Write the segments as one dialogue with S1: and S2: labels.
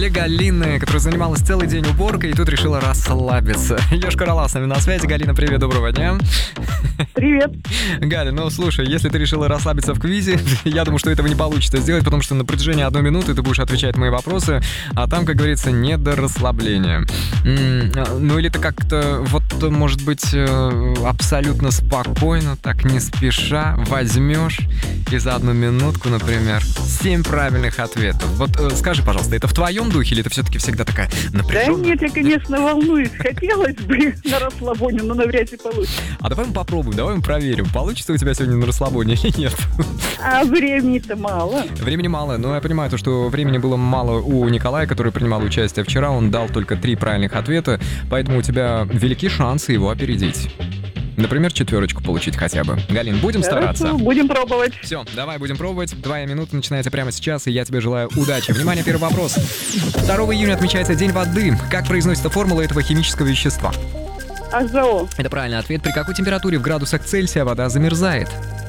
S1: Галины, которая занималась целый день уборкой и тут решила расслабиться. Ёшкар-Ола с нами на связи. Галина, привет, доброго дня.
S2: Привет.
S1: Галя, ну слушай, если ты решила расслабиться в квизе, я думаю, что этого не получится сделать, потому что на протяжении 1 минуты ты будешь отвечать на мои вопросы, а там, как говорится, не до расслабления. Ну или ты как-то, вот, может быть, абсолютно спокойно, так не спеша возьмешь и за 1 минутку, например, 7 правильных ответов. Вот скажи, пожалуйста, это в твоем духе или ты все-таки всегда такая напряженная?
S2: Да нет, я, конечно, волнуюсь. Хотелось бы на расслабоне, но навряд ли получится.
S1: А давай мы попробуем, давай мы проверим, получится у тебя сегодня на расслабоне или нет.
S2: А времени-то мало.
S1: Времени мало, но я понимаю, то, что времени было мало у Николая, который принимал участие вчера. Он дал только 3 правильных ответа, поэтому у тебя велики шансы его опередить. Например, 4 получить хотя бы. Галин, будем стараться?
S2: Хорошо, будем пробовать.
S1: Все, давай будем пробовать. 2 минуты начинается прямо сейчас, и я тебе желаю удачи. Внимание, первый вопрос. 2 июня отмечается День воды. Как произносится формула этого химического вещества?
S2: H2O.
S1: Это правильный ответ. При какой температуре в градусах Цельсия вода замерзает?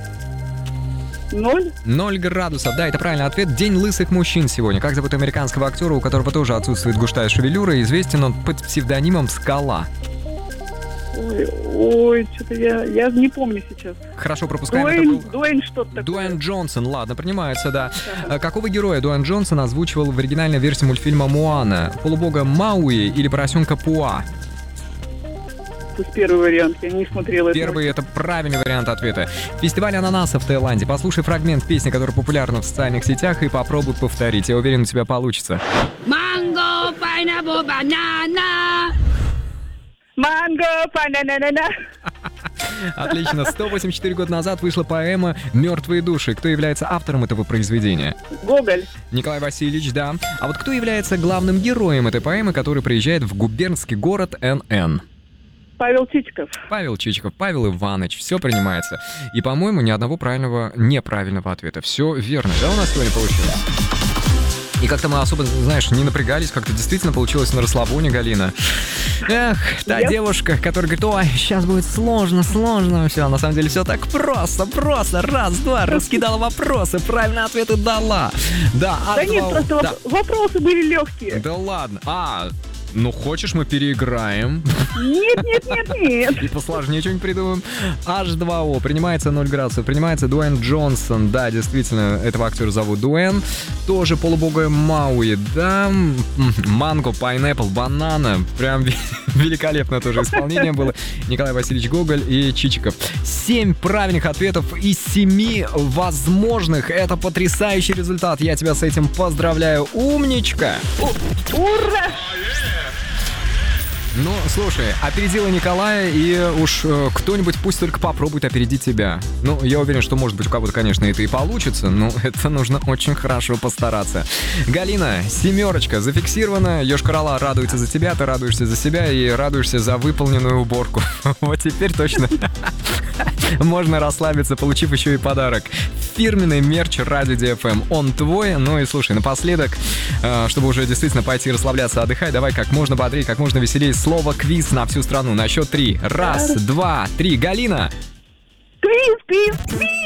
S2: 0.
S1: 0 градусов. Да, это правильный ответ. День лысых мужчин сегодня. Как зовут американского актера, у которого тоже отсутствует густая шевелюра, известен он под псевдонимом «Скала»?
S2: Ой, что-то я не помню сейчас.
S1: Хорошо, пропускаем.
S2: Дуэйн что-то такое.
S1: Дуэйн Джонсон, ладно, принимается, да. Какого героя Дуэйн Джонсон озвучивал в оригинальной версии мультфильма «Моана»? Полубога Мауи или поросенка Пуа?
S2: Это первый вариант, я не смотрела.
S1: Первый — это правильный вариант ответа. Фестиваль ананаса в Таиланде. Послушай фрагмент песни, которая популярна в социальных сетях, и попробуй повторить. Я уверен, у тебя получится.
S3: Mango, pineapple, banana.
S2: Манго, банана.
S1: Отлично. 184 года назад вышла поэма «Мертвые души». Кто является автором этого произведения?
S2: Гоголь.
S1: Николай Васильевич, да. А вот кто является главным героем этой поэмы, который приезжает в губернский город НН?
S2: Павел Чичиков.
S1: Павел Чичиков, Павел Иванович, все принимается. И, по-моему, ни одного неправильного ответа. Все верно, да, у нас сегодня получилось? И как-то мы особо, знаешь, не напрягались, как-то действительно получилось на расслабоне, Галина. Эх, та девушка, которая говорит: ой, сейчас будет сложно. Все, на самом деле все так просто. Раз, два, раскидала вопросы, правильные ответы дала. Да,
S2: нет, просто вопросы были легкие.
S1: Да ладно. Ну, хочешь, мы переиграем?
S2: Нет.
S1: И посложнее что-нибудь придумаем. H2O. Принимается 0 градусов. Принимается Дуэйн Джонсон. Да, действительно, этого актера зовут Дуэйн. Тоже полубога Мауи. Да, манго, пайнэппл, банана. Прям великолепное тоже исполнение было. Николай Васильевич Гоголь и Чичиков. 7 правильных ответов из 7 возможных. Это потрясающий результат. Я тебя с этим поздравляю. Умничка!
S2: Ура!
S1: Ну, слушай, опередила Николая, и уж кто-нибудь пусть только попробует опередить тебя. Ну, я уверен, что, может быть, у кого-то, конечно, это и получится, но это нужно очень хорошо постараться. Галина, 7 зафиксирована. Ёшкар-Ола радуется за тебя, ты радуешься за себя и радуешься за выполненную уборку. Вот теперь точно можно расслабиться, получив еще и подарок. Фирменный мерч Радио DFM. Он твой. Ну и слушай, напоследок, чтобы уже действительно пойти расслабляться, отдыхать, давай как можно бодрее, как можно веселее слово «квиз» на всю страну. На счет 3. 1, 2, 3. Галина!
S2: Квиз!